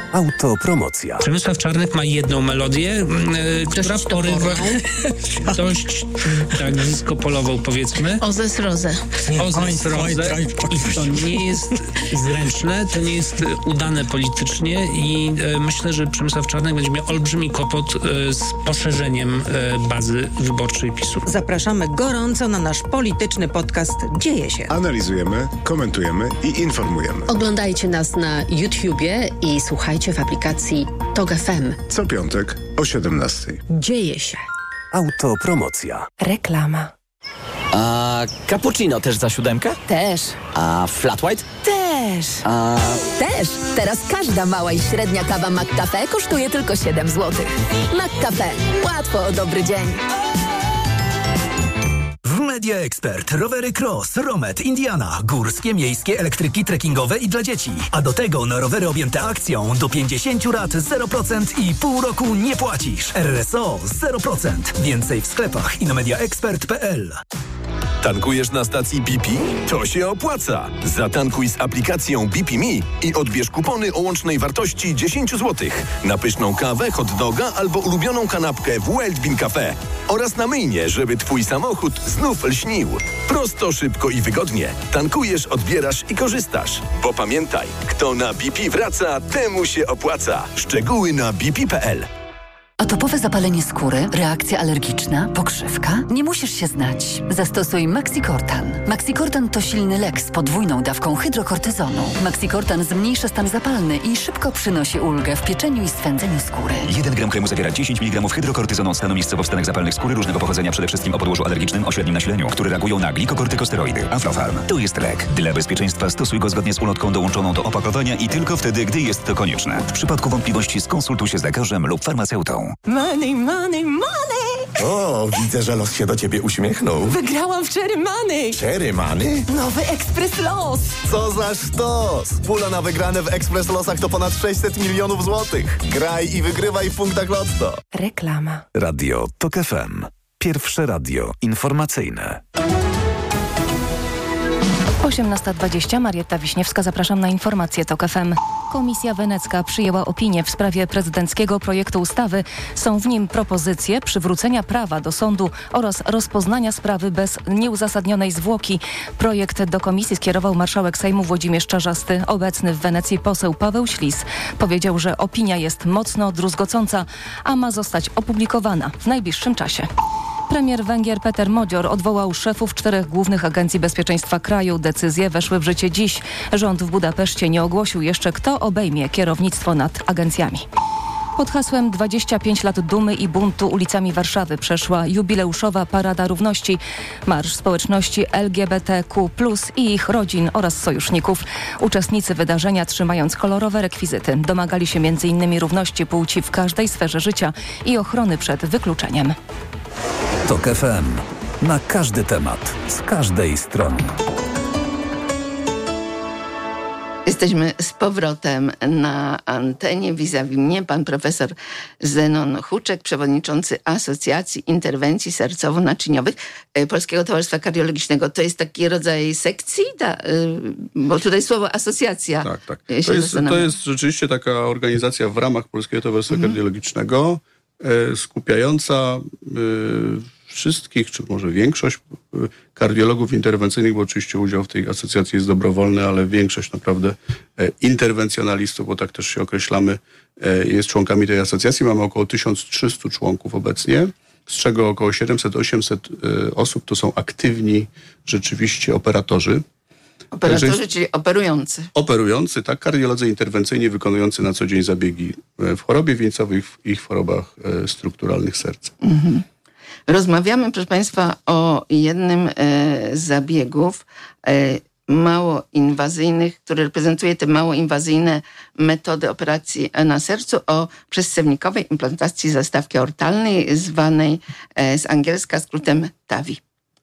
Autopromocja. Przemysław Czarnek ma jedną melodię, która porywa dość tak disco-polową, powiedzmy. Ozes Rozę. Ozes Rozę. I to nie jest zręczne, to nie jest udane politycznie i myślę, że Przemysław Czarnek będzie miał olbrzymi kłopot z poszerzeniem bazy wyborczej PiS-u. Zapraszamy gorąco na nasz polityczny podcast Dzieje się. Analizujemy, komentujemy i informujemy. Oglądajcie nas na YouTubie i słuchajcie w aplikacji TOG FM. Co piątek o 17:00. Dzieje się. Autopromocja. Reklama. A cappuccino też za 7? Też. A flat white? Też. A... Też. Teraz każda mała i średnia kawa McCafe kosztuje tylko 7 zł. McCafe. Łatwo o dobry dzień. W Media Expert rowery Cross, Romet, Indiana, górskie, miejskie, elektryki, trekkingowe i dla dzieci. A do tego na rowery objęte akcją do 50 lat 0% i pół roku nie płacisz. RSO 0%. Więcej w sklepach i na mediaexpert.pl. Tankujesz na stacji BP? To się opłaca! Zatankuj z aplikacją BP Me i odbierz kupony o łącznej wartości 10 zł na pyszną kawę, hot doga albo ulubioną kanapkę w Wild Bean Cafe oraz na myjnie, żeby twój samochód znów lśnił. Prosto, szybko i wygodnie. Tankujesz, odbierasz i korzystasz. Bo pamiętaj, kto na BP wraca, temu się opłaca. Szczegóły na bp.pl. Atopowe zapalenie skóry, reakcja alergiczna, pokrzywka? Nie musisz się znać. Zastosuj Maxicortan. Maxicortan to silny lek z podwójną dawką hydrokortyzonu. Maxicortan zmniejsza stan zapalny i szybko przynosi ulgę w pieczeniu i swędzeniu skóry. 1 gram kremu zawiera 10 mg hydrokortyzonu stanu miejscowo-wstanek zapalnych skóry różnego pochodzenia, przede wszystkim o podłożu alergicznym o średnim nasileniu, które reagują na glikokortykosteroidy. Aflofarm. To jest lek. Dla bezpieczeństwa stosuj go zgodnie z ulotką dołączoną do opakowania i tylko wtedy, gdy jest to konieczne. W przypadku wątpliwości skonsultuj się z lekarzem lub farmaceutą. Money, money, money! O, widzę, że los się do ciebie uśmiechnął. Wygrałam w Cherry Money! Cherry Money? Nowy Ekspres Los! Co za sztos! Pula na wygrane w Ekspres Losach to ponad 600 milionów złotych. Graj i wygrywaj w punktach Lotto. Reklama. Radio TOG FM. Pierwsze radio informacyjne. 18:20. Marietta Wiśniewska, zapraszam na informacje TOG FM. Komisja Wenecka przyjęła opinię w sprawie prezydenckiego projektu ustawy. Są w nim propozycje przywrócenia prawa do sądu oraz rozpoznania sprawy bez nieuzasadnionej zwłoki. Projekt do komisji skierował marszałek Sejmu Włodzimierz Czarzasty. Obecny w Wenecji poseł Paweł Ślis powiedział, że opinia jest mocno druzgocąca, a ma zostać opublikowana w najbliższym czasie. Premier Węgier Peter Modzior odwołał szefów 4 głównych agencji bezpieczeństwa kraju. Decyzje weszły w życie dziś. Rząd w Budapeszcie nie ogłosił jeszcze, kto obejmie kierownictwo nad agencjami. Pod hasłem 25 lat dumy i buntu ulicami Warszawy przeszła jubileuszowa Parada Równości. Marsz społeczności LGBTQ+ i ich rodzin oraz sojuszników. Uczestnicy wydarzenia, trzymając kolorowe rekwizyty, domagali się m.in. równości płci w każdej sferze życia i ochrony przed wykluczeniem. TOG FM. Na każdy temat, z każdej strony. Jesteśmy z powrotem na antenie. Vis-a-vis mnie pan profesor Zenon Huczek, przewodniczący Asocjacji Interwencji Sercowo-Naczyniowych Polskiego Towarzystwa Kardiologicznego. To jest taki rodzaj sekcji? Bo tutaj słowo asocjacja. Tak. To jest rzeczywiście taka organizacja w ramach Polskiego Towarzystwa Kardiologicznego, skupiająca wszystkich, czy może większość kardiologów interwencyjnych, bo oczywiście udział w tej asocjacji jest dobrowolny, ale większość naprawdę interwencjonalistów, bo tak też się określamy, jest członkami tej asocjacji. Mamy około 1300 członków obecnie, z czego około 700-800 osób to są aktywni rzeczywiście operatorzy. Operatorzy, czyli operujący. Operujący, tak, kardiolodzy interwencyjni wykonujący na co dzień zabiegi w chorobie wieńcowej i w chorobach strukturalnych serca. Mhm. Rozmawiamy, proszę Państwa, o jednym z zabiegów mało inwazyjnych, który reprezentuje te mało inwazyjne metody operacji na sercu, o przezstępnikowej implantacji zastawki aortalnej, zwanej z angielska skrótem TAVI.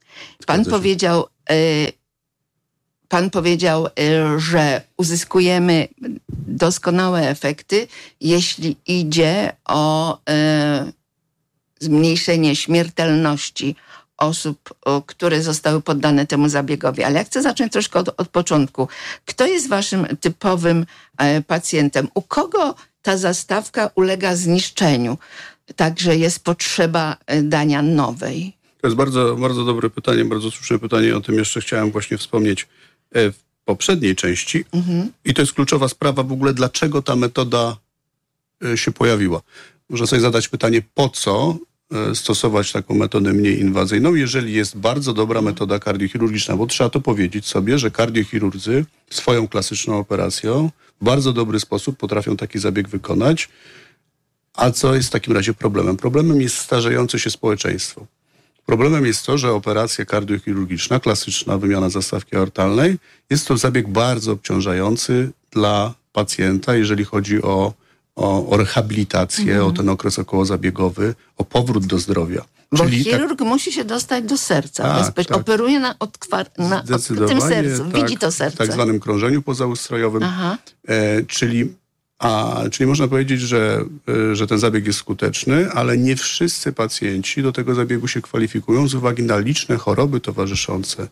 Pan powiedział, że uzyskujemy doskonałe efekty, jeśli idzie o zmniejszenie śmiertelności osób, które zostały poddane temu zabiegowi. Ale ja chcę zacząć troszkę od początku. Kto jest waszym typowym pacjentem? U kogo ta zastawka ulega zniszczeniu. Także jest potrzeba dania nowej. To jest bardzo, bardzo dobre pytanie, bardzo słuszne pytanie. O tym jeszcze chciałem właśnie wspomnieć w poprzedniej części. I to jest kluczowa sprawa w ogóle, dlaczego ta metoda się pojawiła. Można sobie zadać pytanie, po co stosować taką metodę mniej inwazyjną, jeżeli jest bardzo dobra metoda kardiochirurgiczna, bo trzeba to powiedzieć sobie, że kardiochirurdzy swoją klasyczną operacją w bardzo dobry sposób potrafią taki zabieg wykonać. A co jest w takim razie problemem? Problemem jest starzejące się społeczeństwo. Problemem jest to, że operacja kardiochirurgiczna, klasyczna wymiana zastawki aortalnej, jest to zabieg bardzo obciążający dla pacjenta, jeżeli chodzi o rehabilitację, o ten okres okołozabiegowy, o powrót do zdrowia. Bo chirurg musi się dostać do serca. Operuje na tym sercu, widzi to serce. W tak zwanym krążeniu pozaustrojowym. Czyli można powiedzieć, że ten zabieg jest skuteczny, ale nie wszyscy pacjenci do tego zabiegu się kwalifikują z uwagi na liczne choroby towarzyszące,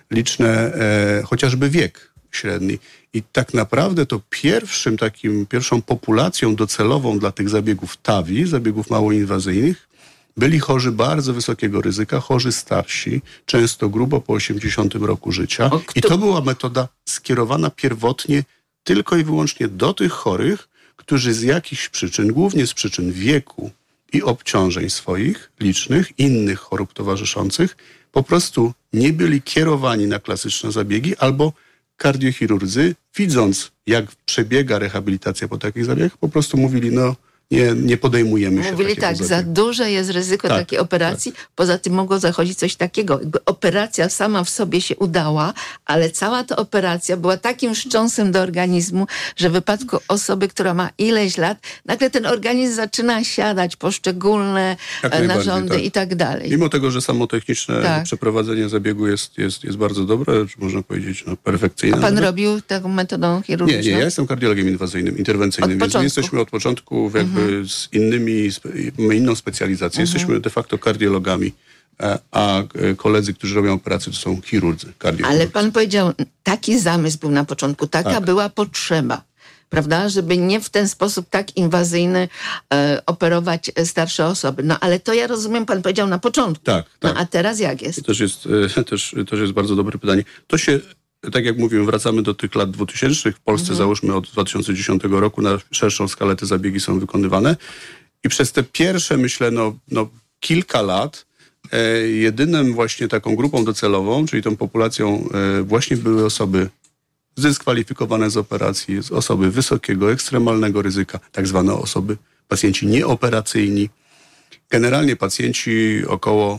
chociażby wiek średni. I tak naprawdę to pierwszą populacją docelową dla tych zabiegów TAVI, zabiegów mało inwazyjnych, byli chorzy bardzo wysokiego ryzyka, chorzy starsi, często grubo po 80 roku życia. I to była metoda skierowana pierwotnie tylko i wyłącznie do tych chorych, którzy z jakichś przyczyn, głównie z przyczyn wieku i obciążeń swoich, licznych, innych chorób towarzyszących, po prostu nie byli kierowani na klasyczne zabiegi, albo kardiochirurdzy, widząc jak przebiega rehabilitacja po takich zabiegach, po prostu mówili, nie podejmujemy się Mówili takiego za zabiegu. duże jest ryzyko takiej operacji. Poza tym mogło zachodzić coś takiego. Operacja sama w sobie się udała, ale cała ta operacja była takim wstrząsem do organizmu, że w wypadku osoby, która ma ileś lat, nagle ten organizm zaczyna siadać, poszczególne narządy i tak dalej. Mimo tego, że samo techniczne przeprowadzenie zabiegu jest bardzo dobre, czy można powiedzieć perfekcyjne. A pan robił taką metodą chirurgiczną? Nie, ja jestem kardiologiem inwazyjnym, interwencyjnym, więc my jesteśmy od początku z inną specjalizacją. Jesteśmy de facto kardiologami, a koledzy, którzy robią operacje, to są chirurdzy, kardiochirurdzy. Ale pan powiedział, taki zamysł był na początku, taka była potrzeba, prawda, żeby nie w ten sposób tak inwazyjny operować starsze osoby. No ale to ja rozumiem, pan powiedział na początku. Tak. A teraz jak jest? To jest bardzo dobre pytanie. To się, tak jak mówiłem, wracamy do tych lat 2000. W Polsce załóżmy od 2010 roku na szerszą skalę te zabiegi są wykonywane. I przez te pierwsze, myślę, kilka lat jedynym właśnie taką grupą docelową, czyli tą populacją właśnie były osoby zdyskwalifikowane z operacji, osoby wysokiego, ekstremalnego ryzyka, tak zwane pacjenci nieoperacyjni. Generalnie pacjenci około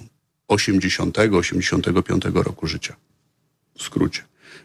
80-85 roku życia. W skrócie.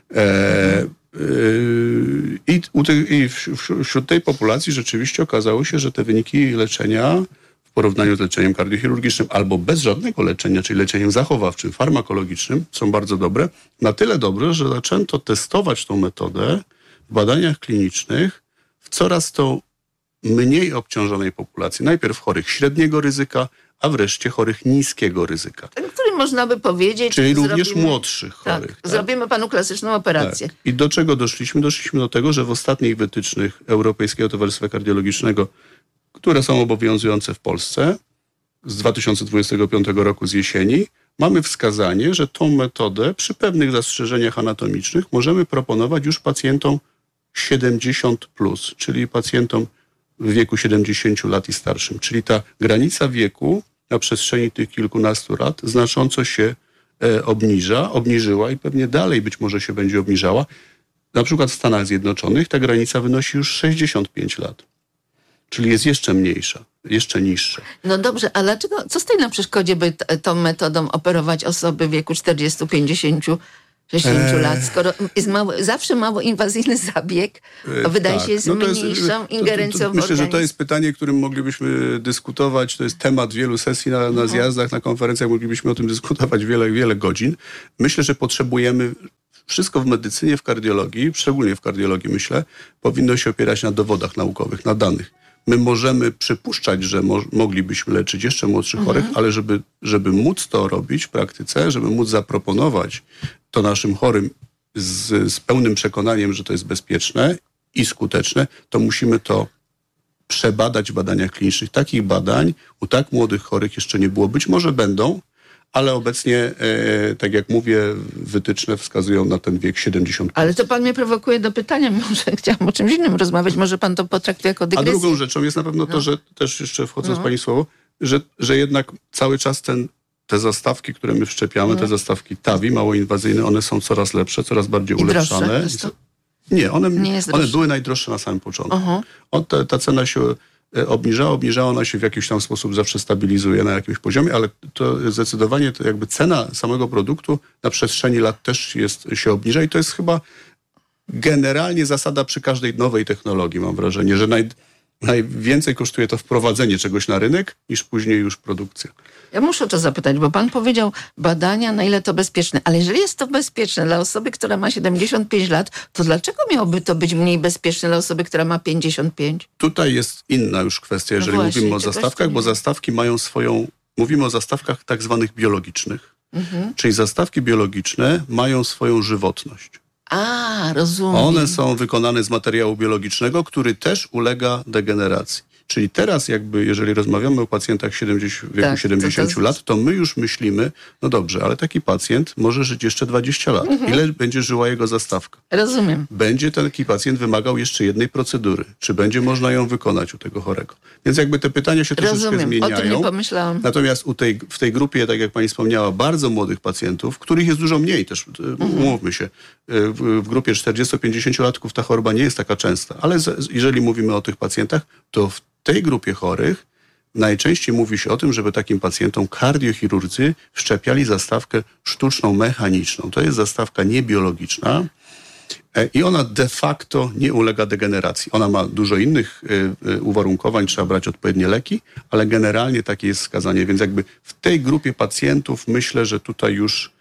I wśród tej populacji rzeczywiście okazało się, że te wyniki leczenia w porównaniu z leczeniem kardiochirurgicznym albo bez żadnego leczenia, czyli leczeniem zachowawczym, farmakologicznym, są bardzo dobre. Na tyle dobre, że zaczęto testować tą metodę w badaniach klinicznych w coraz to mniej obciążonej populacji. Najpierw chorych średniego ryzyka, a wreszcie chorych niskiego ryzyka. Ten, który można by powiedzieć... Czyli również młodszych chorych. Zrobimy panu klasyczną operację. Tak. I do czego doszliśmy? Doszliśmy do tego, że w ostatnich wytycznych Europejskiego Towarzystwa Kardiologicznego, które są obowiązujące w Polsce z 2025 roku z jesieni, mamy wskazanie, że tą metodę przy pewnych zastrzeżeniach anatomicznych możemy proponować już pacjentom 70+, czyli pacjentom w wieku 70 lat i starszym. Czyli ta granica wieku na przestrzeni tych kilkunastu lat znacząco się obniżyła i pewnie dalej być może się będzie obniżała. Na przykład w Stanach Zjednoczonych ta granica wynosi już 65 lat. Czyli jest jeszcze mniejsza, jeszcze niższa. No dobrze, a dlaczego, co stoi na przeszkodzie, by tą metodą operować osoby w wieku 40, 50, 60 lat, skoro jest zawsze mało inwazyjny zabieg, wydaje się jest mniejszą ingerencją w organizm. Myślę, że to jest pytanie, którym moglibyśmy dyskutować. To jest temat wielu sesji na zjazdach, na konferencjach. Moglibyśmy o tym dyskutować wiele godzin. Myślę, że potrzebujemy wszystko w medycynie, w kardiologii, szczególnie w kardiologii, myślę, powinno się opierać na dowodach naukowych, na danych. My możemy przypuszczać, że moglibyśmy leczyć jeszcze młodszych chorych, ale żeby móc to robić w praktyce, żeby móc zaproponować to naszym chorym z pełnym przekonaniem, że to jest bezpieczne i skuteczne, to musimy to przebadać w badaniach klinicznych. Takich badań u tak młodych chorych jeszcze nie było. Być może będą, ale obecnie, tak jak mówię, wytyczne wskazują na ten wiek 70. Ale to pan mnie prowokuje do pytania, może chciałam o czymś innym rozmawiać, może pan to potraktuje jako dygresję. A drugą rzeczą jest na pewno to, że też jeszcze wchodząc w pani słowo, że jednak cały czas te zastawki, które my wszczepiamy, te zastawki TAVI, mało inwazyjne, one są coraz lepsze, coraz bardziej ulepszane. Nie, one były najdroższe na samym początku. Ta cena się obniżała, ona się w jakiś tam sposób zawsze stabilizuje na jakimś poziomie, ale to zdecydowanie to jakby cena samego produktu na przestrzeni lat też się obniża i to jest chyba generalnie zasada przy każdej nowej technologii, mam wrażenie, że najwięcej kosztuje to wprowadzenie czegoś na rynek, niż później już produkcja. Ja muszę to zapytać, bo pan powiedział badania, na ile to bezpieczne. Ale jeżeli jest to bezpieczne dla osoby, która ma 75 lat, to dlaczego miałoby to być mniej bezpieczne dla osoby, która ma 55? Tutaj jest inna już kwestia, jeżeli mówimy o zastawkach, bo zastawki mają mówimy o zastawkach tak zwanych biologicznych. Czyli zastawki biologiczne mają swoją żywotność. Rozumiem. One są wykonane z materiału biologicznego, który też ulega degeneracji. Czyli teraz jeżeli rozmawiamy o pacjentach w wieku 70 lat, to my już myślimy, no dobrze, ale taki pacjent może żyć jeszcze 20 lat. Ile będzie żyła jego zastawka? Rozumiem. Będzie taki pacjent wymagał jeszcze jednej procedury. Czy będzie można ją wykonać u tego chorego? Więc te pytania się troszeczkę zmieniają. O tym nie pomyślałam. Natomiast w tej grupie, tak jak pani wspomniała, bardzo młodych pacjentów, których jest dużo mniej też, umówmy się, w grupie 40-50-latków ta choroba nie jest taka częsta, ale jeżeli mówimy o tych pacjentach, to w tej grupie chorych najczęściej mówi się o tym, żeby takim pacjentom kardiochirurdzy wszczepiali zastawkę sztuczną, mechaniczną. To jest zastawka niebiologiczna i ona de facto nie ulega degeneracji. Ona ma dużo innych uwarunkowań, trzeba brać odpowiednie leki, ale generalnie takie jest wskazanie. Więc w tej grupie pacjentów myślę, że tutaj już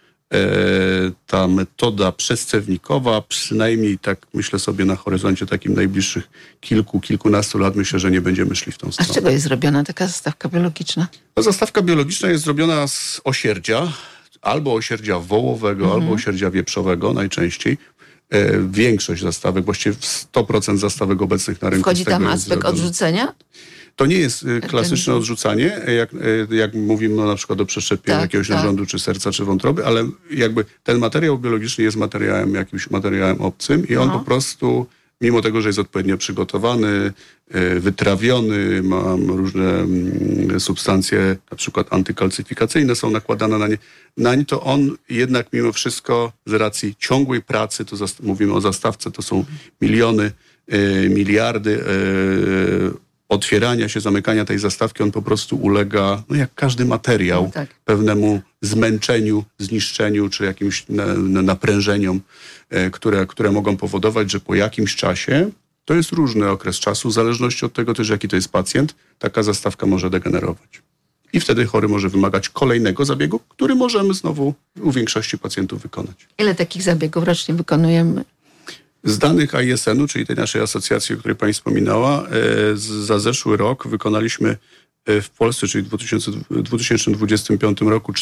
ta metoda przescewnikowa, przynajmniej tak myślę sobie na horyzoncie takim najbliższych kilkunastu lat, myślę, że nie będziemy szli w tą stronę. A z czego jest zrobiona taka zastawka biologiczna? Zastawka biologiczna jest zrobiona z osierdzia, albo osierdzia wołowego, albo osierdzia wieprzowego najczęściej. Większość zastawek, właściwie 100% zastawek obecnych na rynku. Wchodzi tam aspekt odrzucenia? To nie jest klasyczne odrzucanie, jak mówimy na przykład o przeszczepieniu jakiegoś narządu, czy serca, czy wątroby, ale ten materiał biologiczny jest jakimś materiałem obcym i on po prostu, mimo tego, że jest odpowiednio przygotowany, wytrawiony, ma różne substancje, na przykład antykalcyfikacyjne są nakładane nań, to on jednak mimo wszystko z racji ciągłej pracy, to mówimy o zastawce, to są miliony, miliardy otwierania się, zamykania tej zastawki, on po prostu ulega, jak każdy materiał, pewnemu zmęczeniu, zniszczeniu, czy jakimś naprężeniom, które mogą powodować, że po jakimś czasie, to jest różny okres czasu, w zależności od tego też, jaki to jest pacjent, taka zastawka może degenerować. I wtedy chory może wymagać kolejnego zabiegu, który możemy znowu u większości pacjentów wykonać. Ile takich zabiegów rocznie wykonujemy? Z danych AISN-u, czyli tej naszej asocjacji, o której pani wspominała, za zeszły rok wykonaliśmy w Polsce, czyli w 2025 roku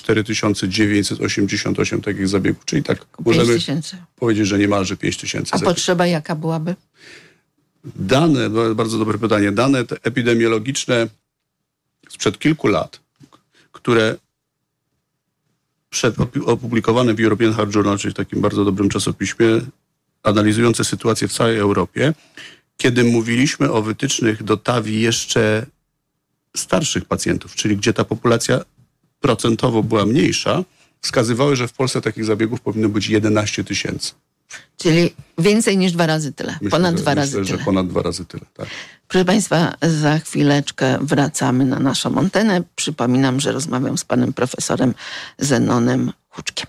4988 takich zabiegów. Czyli tak możemy powiedzieć, że niemalże 5000. A potrzeba jaka byłaby? Dane, bardzo dobre pytanie, dane te epidemiologiczne sprzed kilku lat, które opublikowane w European Heart Journal, czyli w takim bardzo dobrym czasopiśmie, analizujące sytuację w całej Europie, kiedy mówiliśmy o wytycznych do TAVI jeszcze starszych pacjentów, czyli gdzie ta populacja procentowo była mniejsza, wskazywały, że w Polsce takich zabiegów powinno być 11 000. Czyli więcej niż 2 razy tyle. Ponad 2 razy tyle. Myślę, że ponad 2 razy tyle, tak. Proszę Państwa, za chwileczkę wracamy na naszą antenę. Przypominam, że rozmawiam z panem profesorem Zenonem Huczkiem.